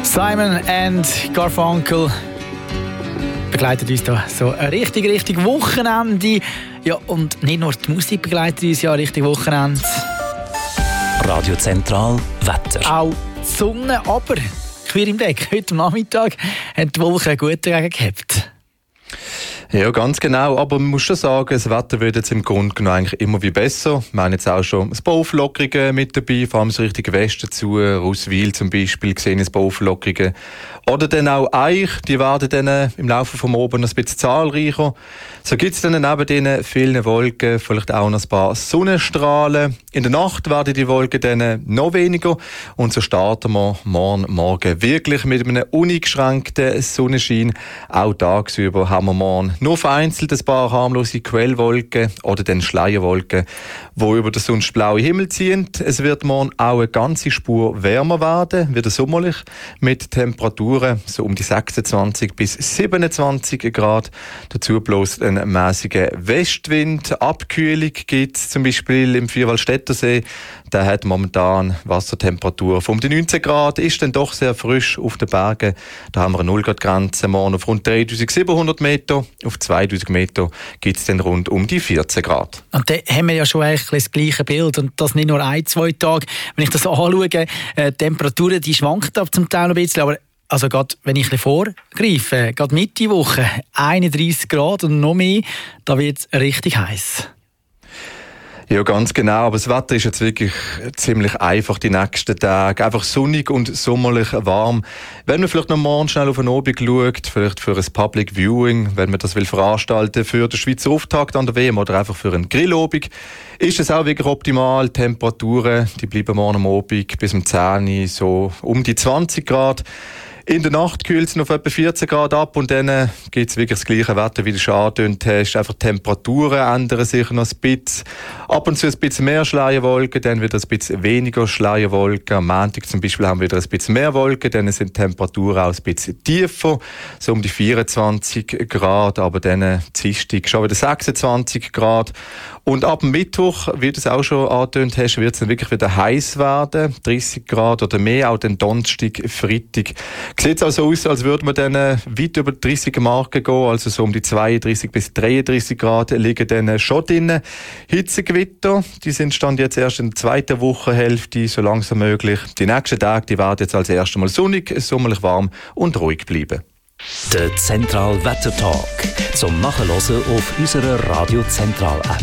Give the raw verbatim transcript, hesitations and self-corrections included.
Simon and Garfunkel begleitet uns da so ein richtig, richtig Wochenende. Ja, und nicht nur die Musik begleitet uns ja richtig Wochenende. Radio Zentral Wetter. Auch die Sonne, aber quer im Weg. Heute Nachmittag haben die Wolken gut dagegen gehabt. Ja, ganz genau. Aber man muss schon sagen, das Wetter wird jetzt im Grunde genommen eigentlich immer wie besser. Wir haben jetzt auch schon ein paar Auflockerungen mit dabei, vor allem so Richtung Westen zu, Russwil zum Beispiel, gesehen ein paar Auflockerungen. Oder dann auch Eich, die werden dann im Laufe vom Oben noch ein bisschen zahlreicher. So gibt es dann neben diesen vielen Wolken vielleicht auch noch ein paar Sonnenstrahlen. In der Nacht werden die Wolken dann noch weniger. Und so starten wir morgen Morgen wirklich mit einem uneingeschränkten Sonnenschein. Auch tagsüber haben wir morgen nur vereinzelt ein paar harmlose Quellwolken oder dann Schleierwolken, die über den sonst blauen Himmel ziehen. Es wird morgen auch eine ganze Spur wärmer werden, wieder sommerlich, mit Temperaturen so um die sechsundzwanzig bis siebenundzwanzig Grad. Dazu bloß einen mäßigen Westwind. Abkühlung gibt es zum Beispiel im Vierwaldstättersee. Der hat momentan Wassertemperatur von um die neunzehn Grad, ist dann doch sehr frisch auf den Bergen. Da haben wir eine null Grad Grenze morgen auf rund dreitausendsiebenhundert Meter. Auf zweitausend Meter gibt es dann rund um die vierzehn Grad. Und da haben wir ja schon eigentlich das gleiche Bild. Und das nicht nur ein, zwei Tage. Wenn ich das anschaue, äh, die Temperaturen, die schwanken ab zum Teil ein bisschen, aber also gerade, wenn ich ein bisschen vorgreife, gerade Mitte Woche, einunddreissig Grad und noch mehr, da wird es richtig heiß. Ja, ganz genau. Aber das Wetter ist jetzt wirklich ziemlich einfach die nächsten Tage. Einfach sonnig und sommerlich warm. Wenn man vielleicht noch morgen schnell auf den Abend schaut, vielleicht für ein Public Viewing, wenn man das will veranstalten für den Schweizer Auftakt an der W M oder einfach für einen Grillabend, ist es auch wirklich optimal. Die Temperaturen, die bleiben morgen am Abend bis um zehn Uhr so um die zwanzig Grad. In der Nacht kühlt es noch auf etwa vierzehn Grad ab und dann gibt es wirklich das gleiche Wetter, wie du schon angedeutet hast. Einfach die Temperaturen ändern sich noch ein bisschen. Ab und zu ein bisschen mehr Schleierwolken, dann wieder ein bisschen weniger Schleierwolken. Am Montag zum Beispiel haben wir wieder ein bisschen mehr Wolken, dann sind die Temperaturen auch ein bisschen tiefer, so um die vierundzwanzig Grad, aber dann Dienstag schon wieder sechsundzwanzig Grad. Und ab Mittwoch, wie du es auch schon angedeutet hast, wird es dann wirklich wieder heiß werden, dreißig Grad oder mehr, auch dann Donnerstag, Freitag. Sieht auch so aus, als würde man dann weit über die dreißig Marken gehen, also so um die zweiunddreißig bis dreiunddreißig Grad liegen dann schon drin. Hitzegewitter, die sind stand jetzt erst in der zweiten Wochenhälfte, so langsam möglich. Die nächsten Tage, die werden jetzt als erstes Mal sonnig, sommerlich warm und ruhig bleiben. Der Zentral Wetter Talk zum Nachhören auf unserer Radio Zentral App.